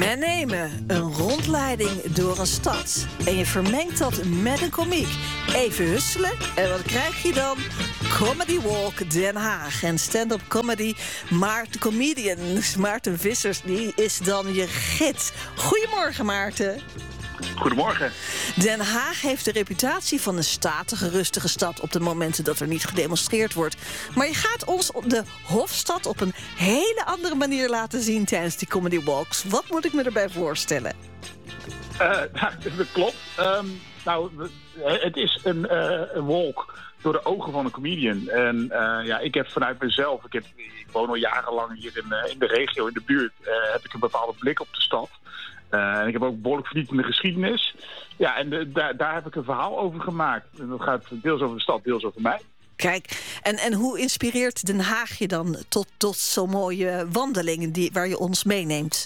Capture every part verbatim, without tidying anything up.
en nemen een rondleiding door een stad. En je vermengt dat met een komiek. Even husselen en wat krijg je dan? Comedy Walk Den Haag. En stand-up comedy Maarten Comedian. Maarten Vissers, die is dan je gids. Goedemorgen, Maarten. Goedemorgen. Den Haag heeft de reputatie van een statige, rustige stad op de momenten dat er niet gedemonstreerd wordt. Maar je gaat ons de Hofstad op een hele andere manier laten zien tijdens die comedy walks. Wat moet ik me erbij voorstellen? Uh, nou, dat klopt. Um, nou, het is een, uh, een walk door de ogen van een comedian. En uh, ja, ik heb vanuit mezelf, ik, heb, ik woon al jarenlang hier in, uh, in de regio, in de buurt, uh, heb ik een bepaalde blik op de stad. Uh, en ik heb ook behoorlijk verdiept in de geschiedenis. Ja, en de, daar, daar heb ik een verhaal over gemaakt. En dat gaat deels over de stad, deels over mij. Kijk, en, en hoe inspireert Den Haag je dan tot, tot zo'n mooie wandelingen die, waar je ons meeneemt?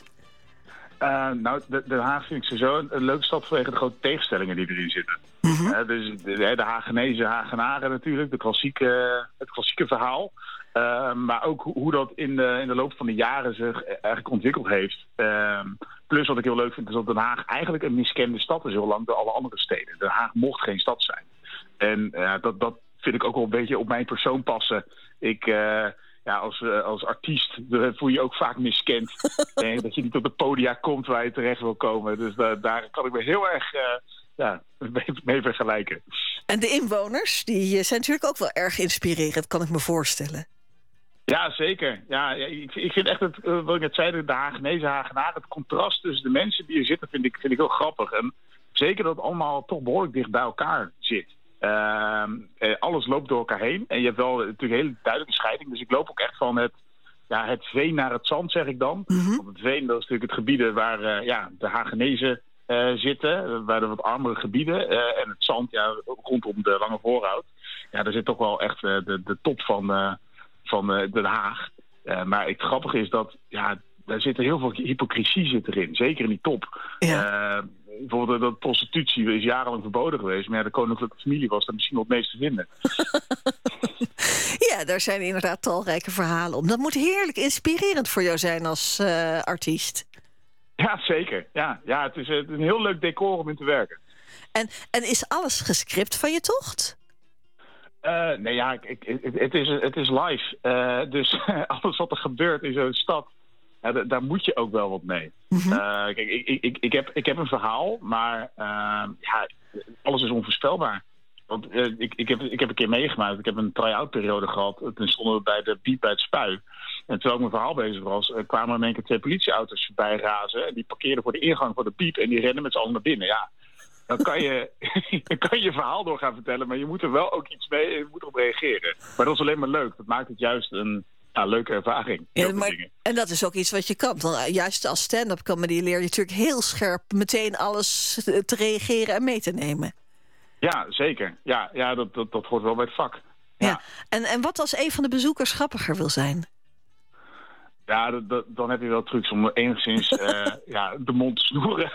Uh, nou, Den Haag vind ik sowieso een, een leuke stad vanwege de grote tegenstellingen die erin zitten. Mm-hmm. Uh, dus de, de Hagenezen, Hagenaren natuurlijk, de klassieke, het klassieke verhaal. Uh, maar ook hoe dat in de, in de loop van de jaren zich eigenlijk ontwikkeld heeft. Uh, plus wat ik heel leuk vind is dat Den Haag eigenlijk een miskende stad is heel lang door alle andere steden. Den Haag mocht geen stad zijn. En uh, dat, dat vind ik ook wel een beetje op mijn persoon passen. Ik... Uh, Ja, als, uh, als artiest voel je je ook vaak miskend. Nee, dat je niet op het podia komt waar je terecht wil komen. Dus uh, daar kan ik me heel erg uh, ja, mee, mee vergelijken. En de inwoners, die zijn natuurlijk ook wel erg inspirerend, kan ik me voorstellen. Ja, zeker. Ja, ja, ik, ik vind echt, het, uh, wat ik net zei, de Hagenezen, Hagenaren, het contrast tussen de mensen die er zitten, vind ik, vind ik heel grappig. En zeker dat het allemaal toch behoorlijk dicht bij elkaar zit. Uh, alles loopt door elkaar heen. En je hebt wel natuurlijk een hele duidelijke scheiding. Dus ik loop ook echt van het, ja, het veen naar het zand, zeg ik dan. Mm-hmm. Want het veen, dat is natuurlijk het gebieden waar uh, ja, de Hagenezen uh, zitten. Waar de wat armere gebieden. Uh, en het zand, ja, rondom de Lange Voorhout. Ja, daar zit toch wel echt uh, de, de top van, uh, van uh, Den Haag. Uh, maar het grappige is dat, ja, daar zit heel veel hypocrisie zit erin. Zeker in die top. Ja. Uh, Bijvoorbeeld dat prostitutie is jarenlang verboden geweest. Maar ja, de koninklijke familie was daar misschien wel het meest te vinden. Ja, daar zijn inderdaad talrijke verhalen om. Dat moet heerlijk inspirerend voor jou zijn als uh, artiest. Ja, zeker. Ja, ja, het is een heel leuk decor om in te werken. En, en is alles gescript van je tocht? Uh, nee, ja, ik, ik, het, is, het is live. Uh, dus alles wat er gebeurt in zo'n stad... Ja, d- daar moet je ook wel wat mee. Mm-hmm. Uh, kijk, ik, ik, ik, heb, ik heb een verhaal, maar uh, ja, alles is onvoorspelbaar. Want uh, ik, ik, heb, ik heb een keer meegemaakt, ik heb een try-out periode gehad. Toen stonden we bij de Piep bij het Spui. En terwijl ik mijn verhaal bezig was, uh, kwamen er in één keer twee politieauto's voorbij razen. En die parkeerden voor de ingang van de Piep en die renden met z'n allen naar binnen. Ja, dan kan je, dan kan je je verhaal door gaan vertellen, maar je moet er wel ook iets mee en je moet erop reageren. Maar dat is alleen maar leuk. Dat maakt het juist een... Ja, leuke ervaring. Ja, maar, en dat is ook iets wat je kan. Want juist als stand-up comedy leer je natuurlijk heel scherp meteen alles te reageren en mee te nemen. Ja, zeker. Ja, ja dat, dat, dat hoort wel bij het vak. Ja. Ja. En, en wat als een van de bezoekers grappiger wil zijn? Ja, dat, dat, dan heb je wel trucs om enigszins uh, ja, de mond te snoeren.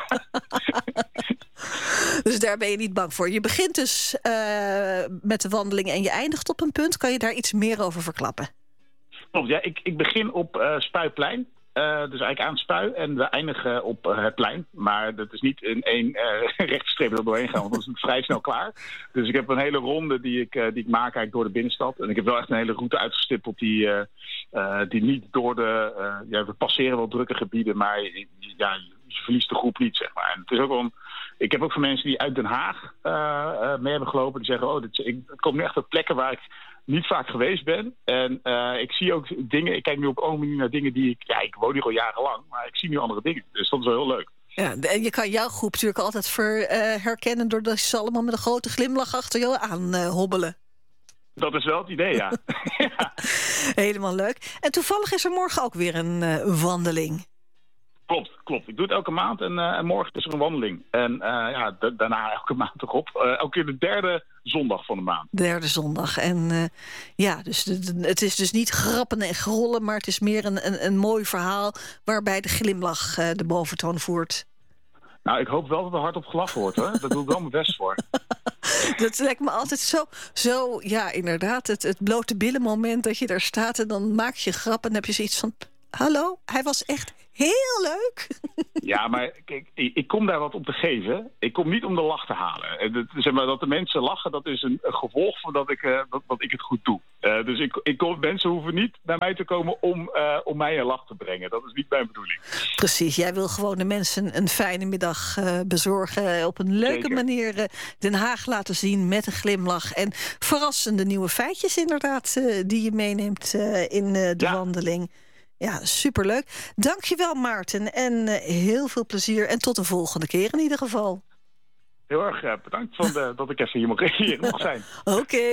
Dus daar ben je niet bang voor. Je begint dus uh, met de wandeling en je eindigt op een punt. Kan je daar iets meer over verklappen? Klopt, ja, ik, ik begin op uh, Spuiplein. Uh, dus eigenlijk aan het Spui. En we eindigen op uh, het plein. Maar dat is niet in één uh, rechte streep er doorheen gaan. Want dat is vrij snel klaar. Dus ik heb een hele ronde die ik, uh, die ik maak eigenlijk door de binnenstad. En ik heb wel echt een hele route uitgestippeld die, uh, uh, die niet door de... Uh, ja, we passeren wel drukke gebieden, maar ja, je verliest de groep niet, zeg maar. En het is ook wel een, ik heb ook van mensen die uit Den Haag uh, uh, mee hebben gelopen. Die zeggen, oh, dit, ik, het komt nu echt op plekken waar ik niet vaak geweest ben. En uh, ik zie ook dingen, ik kijk nu op een andere manier naar dingen die ik... Ja, ik woon hier al jarenlang, maar ik zie nu andere dingen. Dus dat is wel heel leuk. Ja, en je kan jouw groep natuurlijk altijd ver, uh, herkennen... doordat ze allemaal met een grote glimlach achter jou aan uh, hobbelen. Dat is wel het idee, ja. Ja. Helemaal leuk. En toevallig is er morgen ook weer een uh, wandeling. Klopt, klopt. Ik doe het elke maand en, uh, en morgen is er een wandeling. En uh, ja, d- daarna elke maand erop. Uh, elke keer de derde zondag van de maand. Derde zondag. En uh, ja, dus de, de, het is dus niet grappen en grollen... maar het is meer een, een, een mooi verhaal... waarbij de glimlach uh, de boventoon voert. Nou, ik hoop wel dat er hard op gelachen wordt, hoor. Daar doe ik wel mijn best voor. Dat lijkt me altijd zo, zo ja, inderdaad, het, het blote billen moment dat je daar staat... en dan maak je grap en dan heb je zoiets van... hallo, hij was echt heel leuk. Ja, maar kijk, ik, ik kom daar wat om te geven. Ik kom niet om de lach te halen. En dat, zeg maar, dat de mensen lachen, dat is een, een gevolg van dat ik, uh, dat, dat ik het goed doe. Uh, dus ik, ik kom, mensen hoeven niet naar mij te komen om, uh, om mij een lach te brengen. Dat is niet mijn bedoeling. Precies, jij wil gewoon de mensen een fijne middag uh, bezorgen. Op een leuke Zeker. manier uh, Den Haag laten zien met een glimlach. En verrassende nieuwe feitjes inderdaad, uh, die je meeneemt uh, in uh, de ja. wandeling. Ja, superleuk. Dankjewel Maarten en uh, heel veel plezier. En tot de volgende keer in ieder geval. Heel erg uh, bedankt van de, dat ik even hier mag, hier mag zijn. Oké. Okay.